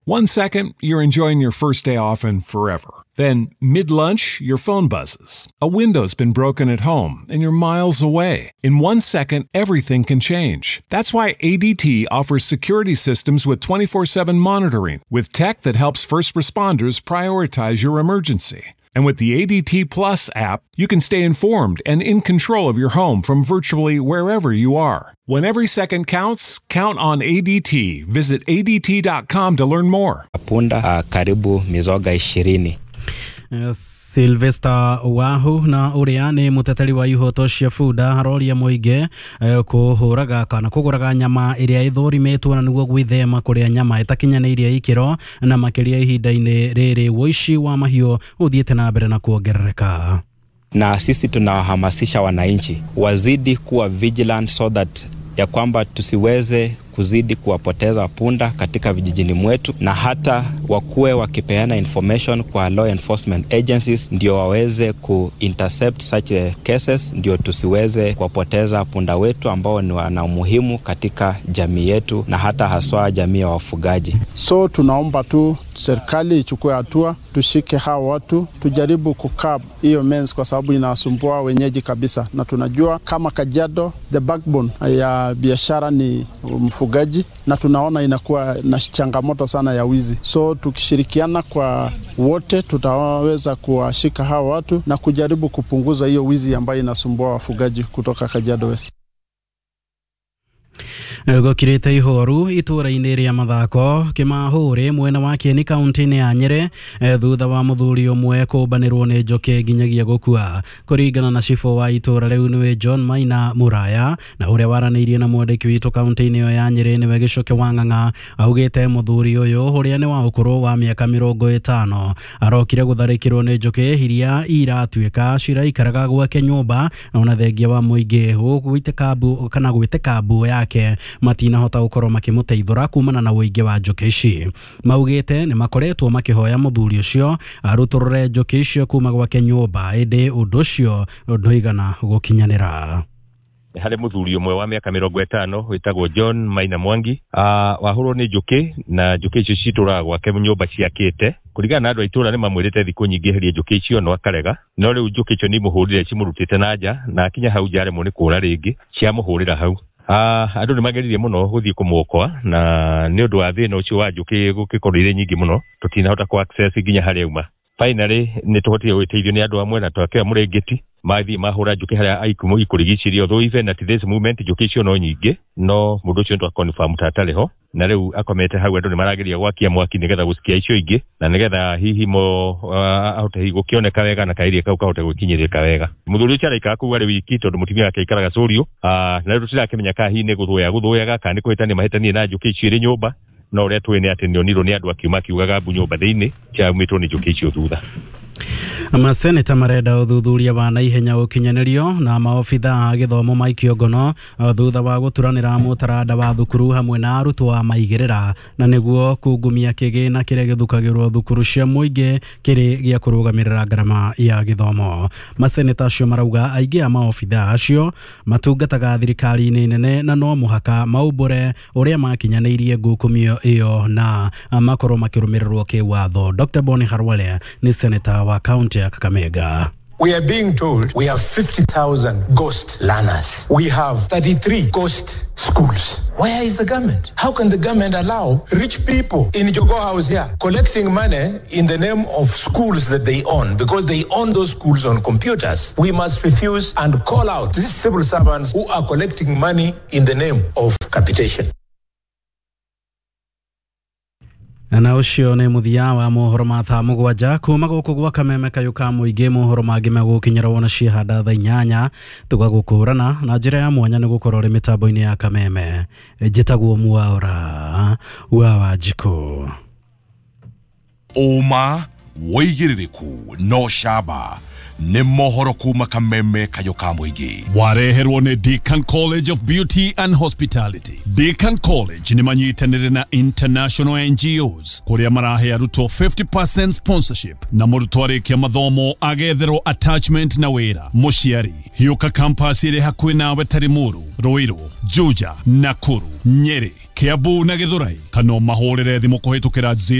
1 second, you're enjoying your first day off and forever. Then, mid-lunch, your phone buzzes. A window's been broken at home, and you're miles away. In 1 second, everything can change. That's why ADT offers security systems with 24/7 monitoring, with tech that helps first responders prioritize your emergency. And with the ADT Plus app, you can stay informed and in control of your home from virtually wherever you are. When every second counts, count on ADT. Visit ADT.com to learn more. Punda karibu mizoga 20. Sylvester Wahu na uria ni muteteri wa ihoto cia bunda haroria muinge kuhuraga kana kuguraga nyama iria ithorimetwo na niguo gwithema kuria nyama itakinyanirie ikiro na makiria ihinda-ini riri woici wa mahiu uthiete na mbere na kuongerereka. Na sisi tunawahamasisha wananchi wazidi kuwa vigilant so that ya kwamba tusiweze kuzidi kuwapoteza punda katika vijijini mwetu, na hata wakuwe wakipeana information kwa law enforcement agencies ndio waweze ku-intercept such cases, ndio tusiweze kuwapoteza punda wetu ambao ni wana umuhimu katika jamii yetu na hata haswa jamii ya wafugaji. So tunaomba tu serikali ichukue hatua, tushike hao watu, tujaribu kukab hiyo means kwa sababu inasumbua wenyeji kabisa, na tunajua kama Kajiado the backbone ya biashara ni mfugaji, na tunaona inakuwa na changamoto sana ya wizi. So tukishirikiana kwa wote tutaweza kuwashika hao watu na kujaribu kupunguza hiyo wizi ambayo inasumbua wafugaji kutoka Kajiado West. Gokirite ihoru itura-ini ria mathako kimahuri mwena wa Kieni kaunti-ini ya Nyeri thutha wa muthuri umwe kumbanirwo ni njoki nginyagia gukua. Kuringana na cifo wa itura riu niwe John Maina Muraya, na uria waraniirie na mwandiki witu kaunti-ini ya Nyeri niwe Gicoke Wang'ang'a, augite muthuri uyu uria ni wa ukuru wa miaka 50 arokire gutharikirwo ni njoki hiria iratuika ciraikaraga gwake nyumba na ona thengia wa muingi gwite kabu yake matina hota ukoro makimuteithura kumana na uingi wa njoki ici. Maugite ni makoretwo makihoya muthuri ucio aruturure njoki icio kuma gwake nyumba indi undu ucio ndoigana gukinyanira. Hale muthuri umwe wa miaka 50 witagwo John Maina Mwangi wahurwo ni njuki na njuki icio citura gwake nyumba ciakite. Kurigana na andu aitura ni mamwirite thiku nyingi herie njuki icio no akarega, no riu njuki icio ni muhurire cimurutite nanja na akinya hau jare mu ni kura ringi cia muhurira hau. Andu ni mageririe muno guthii kumukwa na ni undu wa thina ucio wa njuki gukikorire nyingi muno tutinahota ku access nginya haria uma. Finally ni tuhotire gwiteithio ni andu amwe na twakea murengeti mathi mahura njuki haria aikumu ikurigicirio though even at this moment njuki icio no nyingi, no mundu ucio ndo confirm tataleho na riu akomete hau andu ni marageria gwakia mwaki nigetha gusikia icio ingi na nigetha hihi mo ahote gukioneka wega na kairie kau kahote gukinyirika wega. Muthuri ucio araika ku ari wiki tondu mutimia yake ikaraga Curio na riu turakimenya ka hihi ni guthuyaga kana ni kuhitania mahitania na njuki icio iri nyumba, no uria twene ati ni oniro ni andu akiuma kiugaga mbu nyumba thiini cia mitwo ni njuki icio thutha. Maseneta marenda uthuthuria wa naihenya ukinyanirio na maofitha a githomo maikio ngono thutha wa guturanira mutaranda wa thukuru hamwe na arutwo a maigirira na niguo kungumia kigina kiria githukagirwo thukuru cia muingi kiri gia kurugamirira ngarama ya githomo. Maseneta acio marauga aingi a maofitha acio matungataga thirikari-ini nene na no muhaka maumbure uria makinyanirie ngukumio iyo na makoro makirumirirwo kiwatho. Dr. Boni Harwale ni seneta wa kaunti ya Kakamega. We are being told we have 50,000 ghost learners. We have 33 ghost schools. Where is the government? How can the government allow rich people in Jogo House here collecting money in the name of schools that they own, because they own those schools on computers? We must refuse and call out these civil servants who are collecting money in the name of capitation. Na ucio ni muthia wa mohoro ma thaa mugwanja kuma guku gwa Kameme kayuka muingi mohoro mangi magukinyira wona cihanda thaa 8 tugagukurana na njira ya mwanya ni gukorwo ri mitambo-ini ya Kameme. Njitagwo Mwaura wa Wanjiku. Uma woigiririku no shaba ni mohoro kuma Kameme kayuka muingi wareherwo ni Deakin College of Beauty and Hospitality. Deakin College ni manyitanire na international NGOs kuria marahe aruto 50% sponsorship na muruto arikia mathomo agetherwo attachment na wira muciari. Hiuka campus iri hakuhi nawe Tarimuru, Ruiru, Juja, Nakuru, Nyeri, Kiambu na Githurai kana mahũrĩre thimũ kũhĩtũkĩra